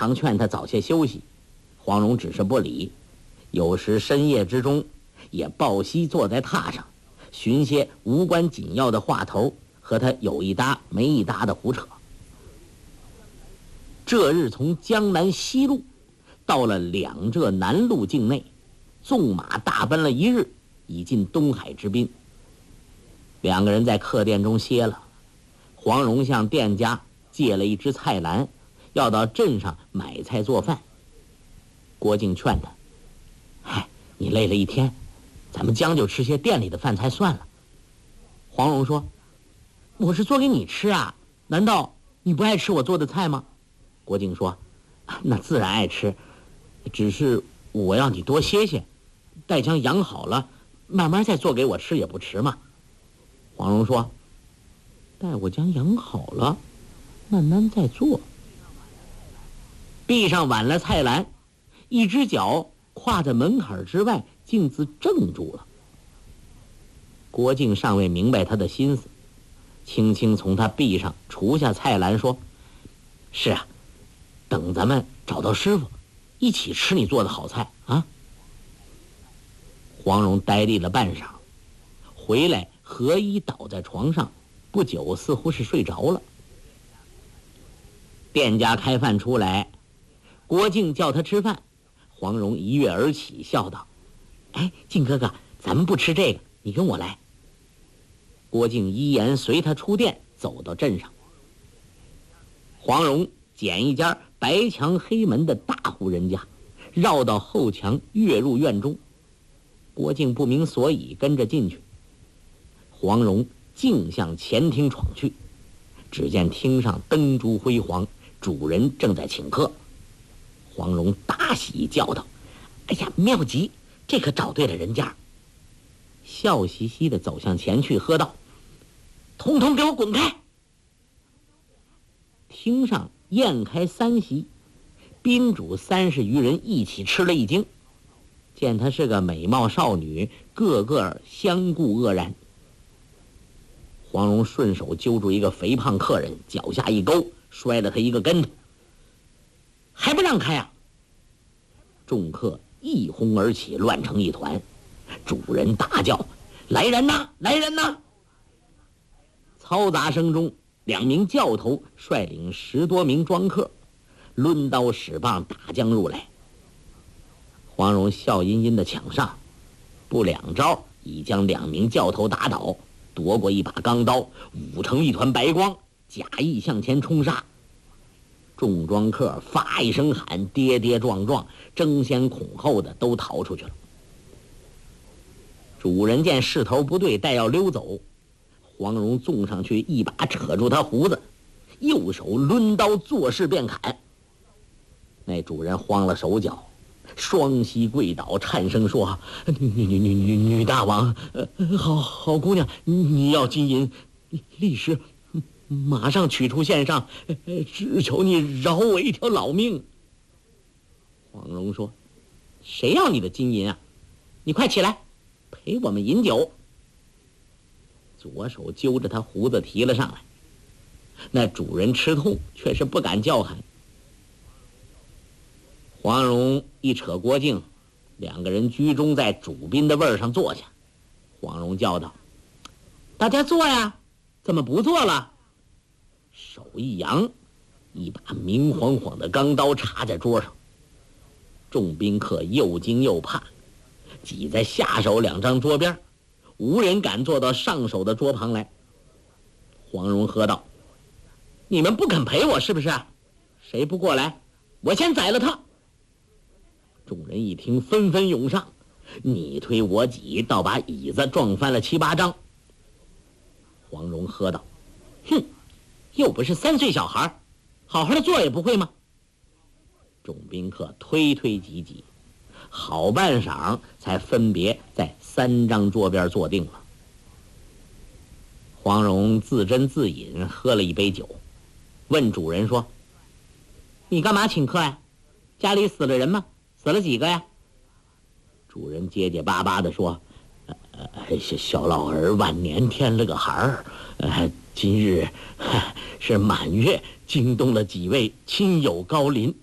常劝他早些休息，黄蓉只是不理。有时深夜之中，也抱膝坐在榻上，寻些无关紧要的话头，和他有一搭没一搭的胡扯。这日从江南西路到了两浙南路境内，纵马大奔了一日，已进东海之滨。两个人在客店中歇了，黄蓉向店家借了一只菜篮，要到镇上买菜做饭。郭靖劝他：“嗨，你累了一天，咱们将就吃些店里的饭菜算了。”黄蓉说：“我是做给你吃啊，难道你不爱吃我做的菜吗？”郭靖说：“那自然爱吃，只是我要你多歇歇，待将养好了，慢慢再做给我吃也不迟嘛。”黄蓉说：“待我将养好了，慢慢再做。”壁上挽了菜篮，一只脚跨在门槛之外，径自怔住了。郭靖尚未明白他的心思，轻轻从他臂上除下菜篮，说：“是啊，等咱们找到师傅，一起吃你做的好菜啊。”黄蓉呆立了半晌，回来合衣倒在床上，不久似乎是睡着了。店家开饭出来，郭靖叫他吃饭，黄蓉一跃而起，笑道：“哎，靖哥哥，咱们不吃这个，你跟我来。”郭靖依言随他出店，走到镇上。黄蓉捡一家白墙黑门的大户人家，绕到后墙，跃入院中。郭靖不明所以，跟着进去。黄蓉径向前厅闯去，只见厅上灯烛辉煌，主人正在请客。黄蓉大喜，叫道：“哎呀，妙极，这可找对了人家。”笑嘻嘻地走向前去，喝道：“统统给我滚开！”厅上宴开3席，宾主30余人一起吃了一惊，见她是个美貌少女，个个相顾愕然。黄蓉顺手揪住一个肥胖客人，脚下一勾，摔了他一个跟头。“还不让开啊！”众客一哄而起，乱成一团。主人大叫：“来人呐，来人呐！”嘈杂声中，2名教头率领10多名庄客，抡刀使棒打将入来。黄蓉笑吟吟地抢上，不2招已将2名教头打倒，夺过一把钢刀，舞成一团白光，假意向前冲杀。众庄客发一声喊，跌跌撞撞，争先恐后的都逃出去了。主人见势头不对，待要溜走，黄蓉纵上去，一把扯住他胡子，右手抡刀作势便砍。那主人慌了手脚，双膝跪倒，颤声说：“女大王，好姑娘，你要金银，立时马上取出献上，只求你饶我一条老命。”黄蓉说：“谁要你的金银啊？你快起来，陪我们饮酒。”左手揪着他胡子提了上来。那主人吃痛，却是不敢叫喊。黄蓉一扯郭靖，2个人居中在主宾的位儿上坐下。黄蓉叫道：“大家坐呀，怎么不坐了？”手一扬，一把明晃晃的钢刀插在桌上。众宾客又惊又怕，挤在下手2张桌边，无人敢坐到上手的桌旁来。黄蓉喝道：“你们不肯陪我是不是？谁不过来，我先宰了他！”众人一听，纷纷涌上，你推我挤，倒把椅子撞翻了7、8张。黄蓉喝道：“哼，又不是3岁小孩，好好的坐也不会吗？”众宾客推推挤挤，好半晌才分别在3张桌边坐定了。黄蓉自斟自饮，喝了一杯酒，问主人说：“你干嘛请客呀？家里死了人吗？死了几个呀？”主人结结巴巴地说：“小老儿晚年添了个孩儿，今日是满月，惊动了几位亲友高临，